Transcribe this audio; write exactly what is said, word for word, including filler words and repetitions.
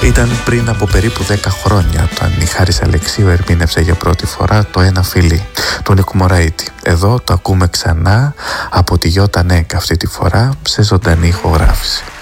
Ήταν πριν από περίπου δέκα χρόνια, όταν η Χάρης Αλεξίου ερμήνευσε για πρώτη φορά το «Ένα φιλί» του Νίκου Μωραήτη. Εδώ το ακούμε ξανά από τη Γιώτα Νέκα, αυτή τη φορά σε ζωντανή ηχογράφηση.